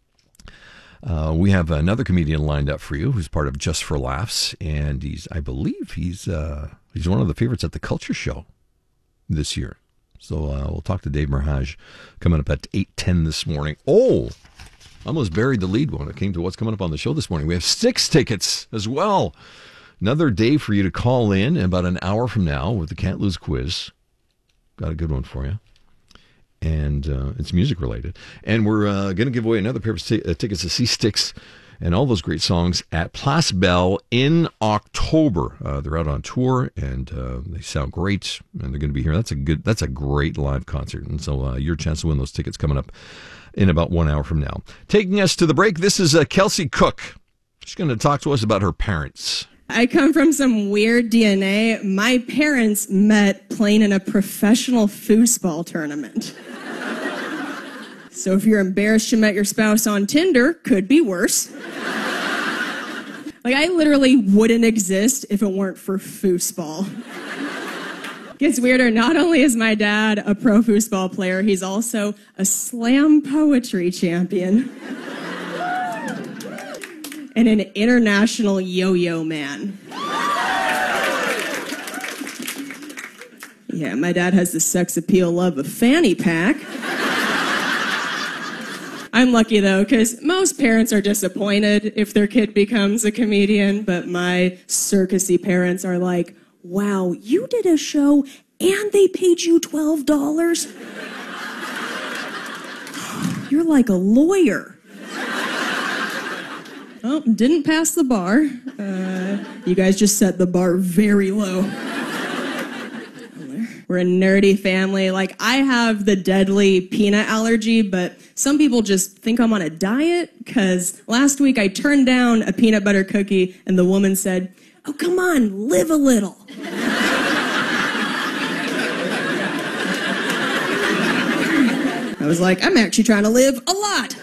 uh, we have another comedian lined up for you who's part of Just for Laughs, and he's, I believe, he's uh, he's one of the favorites at the Culture Show this year. So uh, we'll talk to Dave Merhaj coming up at eight ten this morning. Oh, almost buried the lead when it came to what's coming up on the show this morning. We have Styx tickets as well. Another day for you to call in about an hour from now with the Can't Lose quiz. Got a good one for you. And uh, it's music related. And we're uh, going to give away another pair of t- uh, tickets to see Styx and all those great songs at Place Belle in October. Uh, they're out on tour, and uh, they sound great, and they're going to be here. That's a good. That's a great live concert, and so uh, your chance to win those tickets coming up in about one hour from now. Taking us to the break, this is uh, Kelsey Cook. She's going to talk to us about her parents. I come from some weird D N A. My parents met playing in a professional foosball tournament. So if you're embarrassed you met your spouse on Tinder, could be worse. Like, I literally wouldn't exist if it weren't for foosball. Gets weirder. Not only is my dad a pro foosball player, he's also a slam poetry champion and an international yo-yo man. Yeah, my dad has the sex appeal of a fanny pack. I'm lucky, though, because most parents are disappointed if their kid becomes a comedian, but my circusy parents are like, wow, you did a show and they paid you twelve dollars? You're like a lawyer. Oh, didn't pass the bar. Uh, you guys just set the bar very low. We're a nerdy family. Like, I have the deadly peanut allergy, but some people just think I'm on a diet, because last week I turned down a peanut butter cookie and the woman said, oh, come on, live a little. I was like, I'm actually trying to live a lot.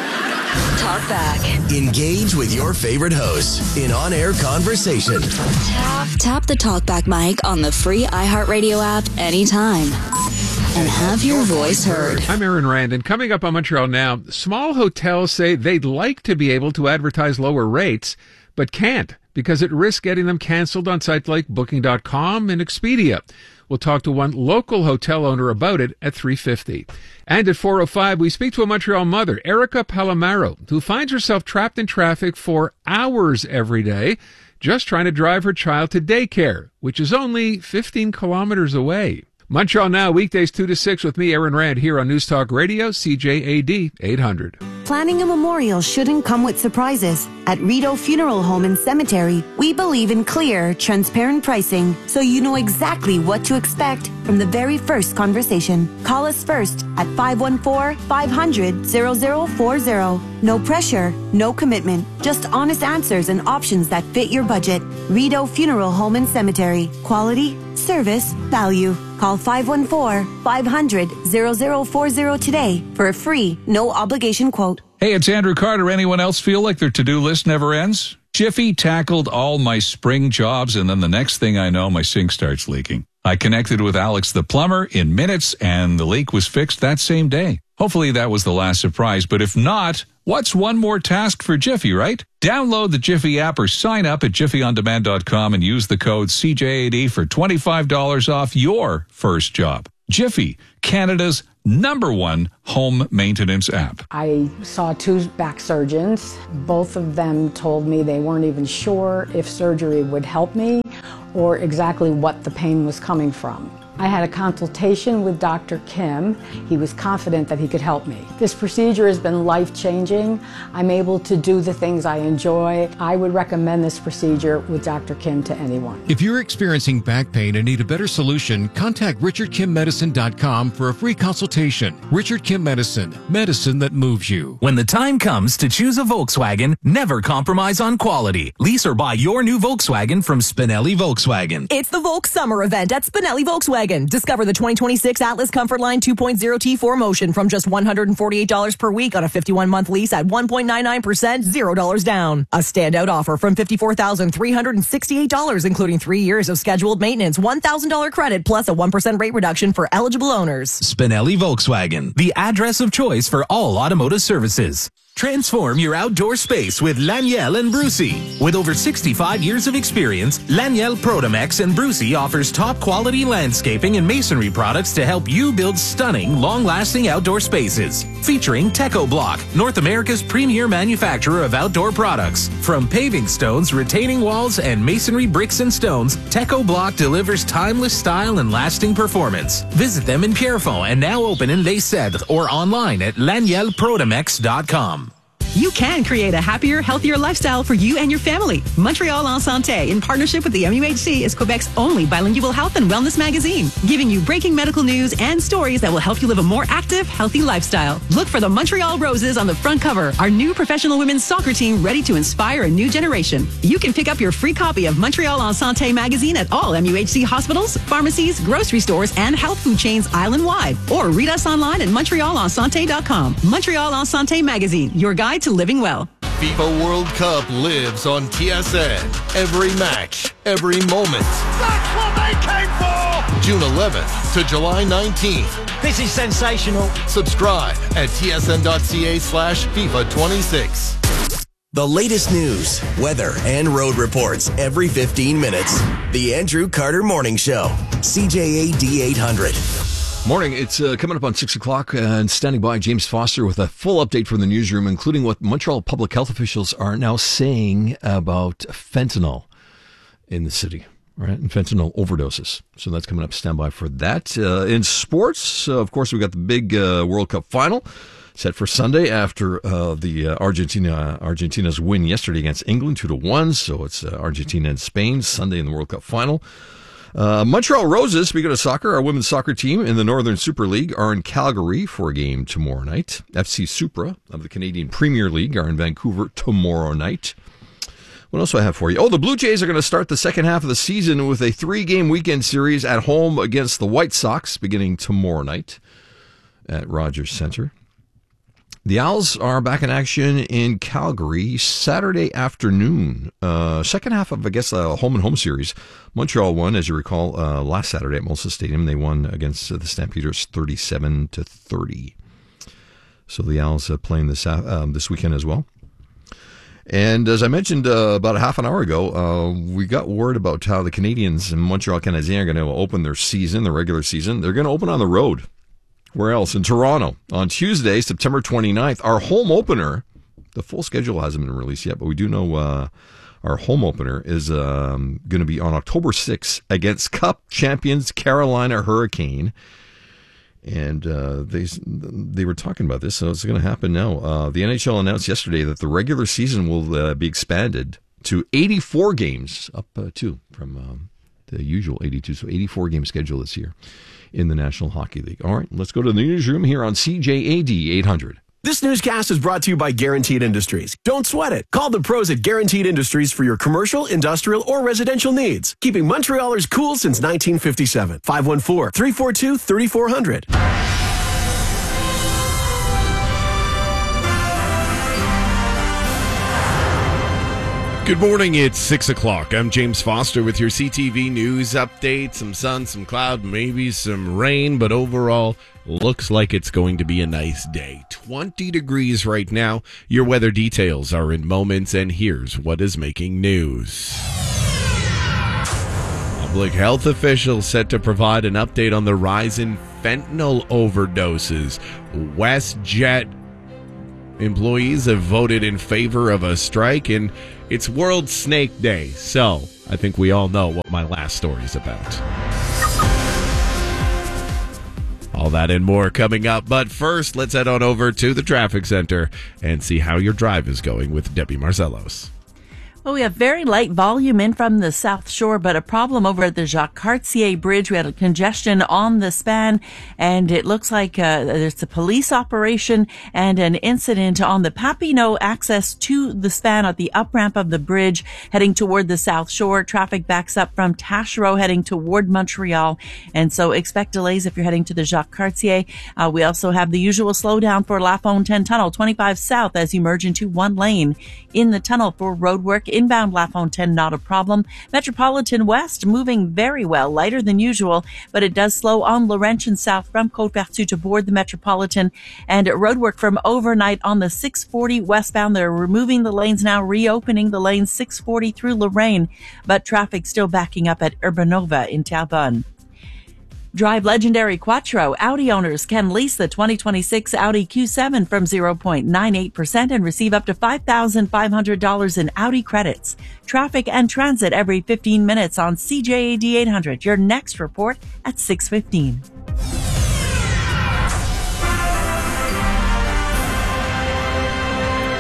Talk back. Engage with your favorite hosts in on-air conversation. Tap, tap the TalkBack mic on the free iHeartRadio app anytime. And have your voice heard. I'm Aaron Rand, and coming up on Montreal Now, small hotels say they'd like to be able to advertise lower rates, but can't because it risks getting them canceled on sites like Booking dot com and Expedia. We'll talk to one local hotel owner about it at three fifty. And at four oh five, we speak to a Montreal mother, Erica Palomaro, who finds herself trapped in traffic for hours every day, just trying to drive her child to daycare, which is only fifteen kilometers away. Montreal Now, weekdays two to six with me, Aaron Rand, here on News Talk Radio, C J A D eight hundred. Planning a memorial shouldn't come with surprises. At Rideau Funeral Home and Cemetery, we believe in clear, transparent pricing, so you know exactly what to expect from the very first conversation. Call us first at five one four, five hundred, zero zero four zero. No pressure, no commitment, just honest answers and options that fit your budget. Rideau Funeral Home and Cemetery. Quality, service, value. Call five one four, five hundred, zero zero four zero today for a free, no obligation quote. Hey, it's Andrew Carter. Anyone else feel like their to-do list never ends? Jiffy tackled all my spring jobs, and then the next thing I know, my sink starts leaking. I connected with Alex the plumber in minutes, and the leak was fixed that same day. Hopefully that was the last surprise, but if not, what's one more task for Jiffy, right? Download the Jiffy app or sign up at jiffy on demand dot com and use the code C J A D for twenty-five dollars off your first job. Jiffy, Canada's number one home maintenance app. I saw two back surgeons. Both of them told me they weren't even sure if surgery would help me or exactly what the pain was coming from. I had a consultation with Doctor Kim. He was confident that he could help me. This procedure has been life-changing. I'm able to do the things I enjoy. I would recommend this procedure with Doctor Kim to anyone. If you're experiencing back pain and need a better solution, contact richard kim medicine dot com for a free consultation. Richard Kim Medicine, medicine that moves you. When the time comes to choose a Volkswagen, never compromise on quality. Lease or buy your new Volkswagen from Spinelli Volkswagen. It's the Volk Summer event at Spinelli Volkswagen. Discover the twenty twenty-six Atlas Comfort Line two point oh T four Motion from just one hundred forty-eight dollars per week on a fifty-one month lease at one point nine nine percent, zero dollars down. A standout offer from fifty-four thousand three hundred sixty-eight dollars, including three years of scheduled maintenance, one thousand dollars credit, plus a one percent rate reduction for eligible owners. Spinelli Volkswagen, the address of choice for all automotive services. Transform your outdoor space with Laniel and Brucey. With over sixty-five years of experience, Laniel Protomex and Brucey offers top-quality landscaping and masonry products to help you build stunning, long-lasting outdoor spaces. Featuring Teco Block, North America's premier manufacturer of outdoor products. From paving stones, retaining walls, and masonry bricks and stones, Teco Block delivers timeless style and lasting performance. Visit them in Pierrefonds and now open in Les Cèdres or online at laniel protomex dot com. You can create a happier, healthier lifestyle for you and your family. Montreal en Santé, in partnership with the M U H C, is Quebec's only bilingual health and wellness magazine, giving you breaking medical news and stories that will help you live a more active, healthy lifestyle. Look for the Montreal Roses on the front cover, our new professional women's soccer team ready to inspire a new generation. You can pick up your free copy of Montreal en Santé magazine at all M U H C hospitals, pharmacies, grocery stores, and health food chains island-wide. Or read us online at montreal en santé dot com. Montreal en Santé magazine, your guide to living well. FIFA World Cup lives on T S N. Every match, every moment. That's what they came for! June eleventh to July nineteenth. This is sensational. Subscribe at tsn.ca slash FIFA 26. The latest news, weather, and road reports every fifteen minutes. The Andrew Carter Morning Show. C J A D eight hundred. Morning. It's uh, coming up on six o'clock, uh, and standing by James Foster with a full update from the newsroom, including what Montreal public health officials are now saying about fentanyl in the city, right? And fentanyl overdoses. So that's coming up. Stand by for that. Uh, in sports, uh, of course, we got the big uh, World Cup final set for Sunday after uh, the uh, Argentina Argentina's win yesterday against England, two to one. So it's uh, Argentina and Spain Sunday in the World Cup final. Uh, Montreal Roses, speaking of soccer, our women's soccer team in the Northern Super League are in Calgary for a game tomorrow night. F C Supra of the Canadian Premier League are in Vancouver tomorrow night. What else do I have for you? Oh, the Blue Jays are going to start the second half of the season with a three-game weekend series at home against the White Sox beginning tomorrow night at Rogers Centre. The Owls are back in action in Calgary Saturday afternoon. Uh, second half of, I guess, a home-and-home series. Montreal won, as you recall, uh, last Saturday at Molson Stadium. They won against uh, the Stampeders thirty-seven to thirty. So the Owls are playing this uh, this weekend as well. And as I mentioned uh, about a half an hour ago, uh, we got word about how the Canadians and Montreal Canadiens are going to open their season, their regular season. They're going to open on the road. Where else? In Toronto on Tuesday, September twenty-ninth. Our home opener, the full schedule hasn't been released yet, but we do know uh, our home opener is um, going to be on October sixth against Cup champions Carolina Hurricane. And uh, they they were talking about this, so it's going to happen now. Uh, the N H L announced yesterday that the regular season will uh, be expanded to eighty-four games, up uh, two from um, the usual eighty-two, so eighty-four game schedule this year in the National Hockey League. All right, let's go to the newsroom here on C J A D eight hundred. This newscast is brought to you by Guaranteed Industries. Don't sweat it. Call the pros at Guaranteed Industries for your commercial, industrial, or residential needs. Keeping Montrealers cool since nineteen fifty-seven. five one four, three four two, three four zero zero. Good morning, it's six o'clock. I'm James Foster with your C T V News update. Some sun, some cloud, maybe some rain, but overall, looks like it's going to be a nice day. twenty degrees right now. Your weather details are in moments, and here's what is making news. Public health officials set to provide an update on the rise in fentanyl overdoses. WestJet employees have voted in favor of a strike, and it's World Snake Day, so I think we all know what my last story is about. All that and more coming up, but first, let's head on over to the traffic center and see how your drive is going with Debbie Marcellos. Well, we have very light volume in from the South Shore, but a problem over at the Jacques Cartier Bridge. We had a congestion on the span, and it looks like uh, there's a police operation and an incident on the Papineau access to the span at the up ramp of the bridge heading toward the South Shore. Traffic backs up from Taschereau heading toward Montreal, and so expect delays if you're heading to the Jacques Cartier. Uh, we also have the usual slowdown for La Fontaine Tunnel, twenty-five south as you merge into one lane in the tunnel for roadwork. Inbound La Fontaine, not a problem. Metropolitan West moving very well, lighter than usual, but it does slow on Laurentian South from Côte-Vertu to board the Metropolitan, and roadwork from overnight on the six forty westbound. They're removing the lanes now, reopening the lane six forty through Lorraine, but traffic still backing up at Urbanova in Terrebonne. Drive legendary Quattro. Audi owners can lease the twenty twenty-six Audi Q seven from zero point nine eight percent and receive up to five thousand five hundred dollars in Audi credits. Traffic and transit every fifteen minutes on C J A D eight hundred. Your next report at six fifteen.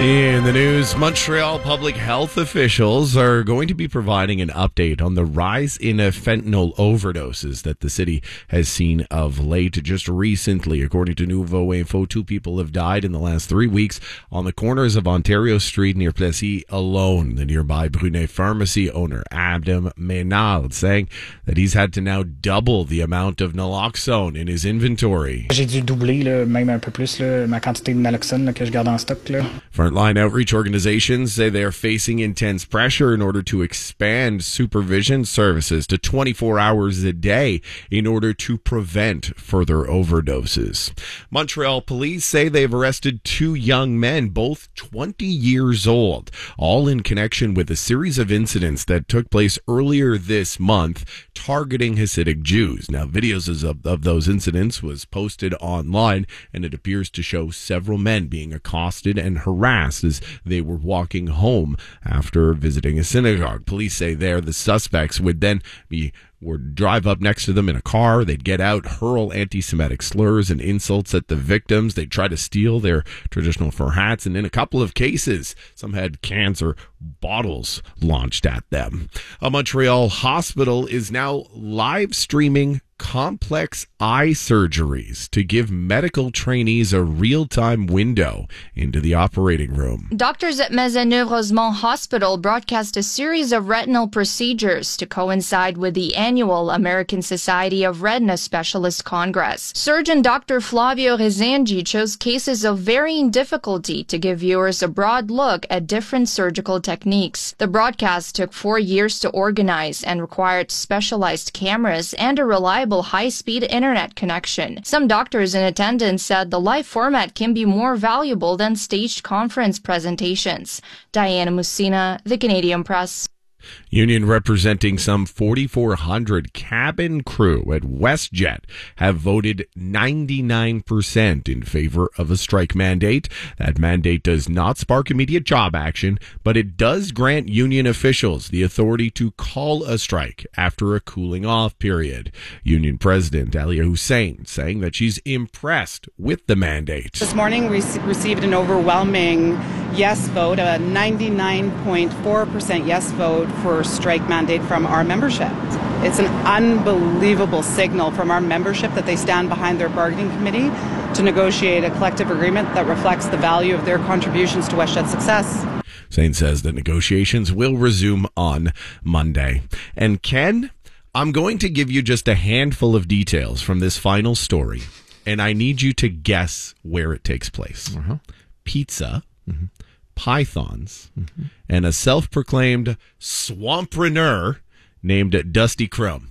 In the news, Montreal public health officials are going to be providing an update on the rise in fentanyl overdoses that the city has seen of late. Just recently, according to Nouveau Info, two people have died in the last three weeks on the corners of Ontario Street near Plessis alone. The nearby Brunet Pharmacy owner, Adam Ménard, saying that he's had to now double the amount of naloxone in his inventory. J'ai dû doubler, là, même un peu plus, là, ma quantité de naloxone là, que je garde en stock. Là. Frontline outreach organizations say they are facing intense pressure in order to expand supervision services to twenty-four hours a day in order to prevent further overdoses. Montreal police say they've arrested two young men, both twenty years old, all in connection with a series of incidents that took place earlier this month targeting Hasidic Jews. Now, videos of, of those incidents was posted online, and it appears to show several men being accosted and harassed as they were walking home after visiting a synagogue. Police say there the suspects would then be would drive up next to them in a car. They'd get out, hurl anti-Semitic slurs and insults at the victims. They'd try to steal their traditional fur hats. And in a couple of cases, some had cans or bottles launched at them. A Montreal hospital is now live streaming complex eye surgeries to give medical trainees a real-time window into the operating room. Doctors at Maisonneuve-Rosemont Hospital broadcast a series of retinal procedures to coincide with the annual American Society of Retina Specialists Congress. Surgeon Doctor Flavio Rezende chose cases of varying difficulty to give viewers a broad look at different surgical techniques. The broadcast took four years to organize and required specialized cameras and a reliable high-speed internet connection. Some doctors in attendance said the live format can be more valuable than staged conference presentations. Diana Musina, The Canadian Press. Union representing some forty-four hundred cabin crew at WestJet have voted ninety-nine percent in favor of a strike mandate. That mandate does not spark immediate job action, but it does grant union officials the authority to call a strike after a cooling off period. Union President Alia Hussein saying that she's impressed with the mandate. This morning we received an overwhelming yes vote, a ninety-nine point four percent yes vote for strike mandate from our membership. It's an unbelievable signal from our membership that they stand behind their bargaining committee to negotiate a collective agreement that reflects the value of their contributions to WestJet's success. Hussein says that negotiations will resume on Monday. And Ken, I'm going to give you just a handful of details from this final story, and I need you to guess where it takes place. Uh-huh. Pizza, mm-hmm. pythons, mm-hmm. and a self-proclaimed swampreneur named Dusty Crum.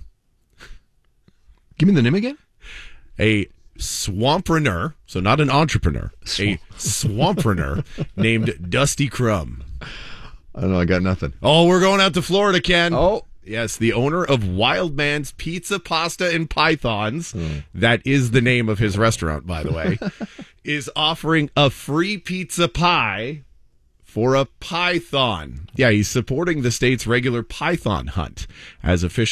Give me the name again. A swampreneur, so not an entrepreneur, Swamp. a swampreneur named Dusty Crum. I don't know, I got nothing. Oh, we're going out to Florida, Ken. Oh. Yes, the owner of Wildman's Pizza, Pasta, and Pythons, mm. that is the name of his restaurant, by the way, is offering a free pizza pie for a python. Yeah, he's supporting the state's regular python hunt as official.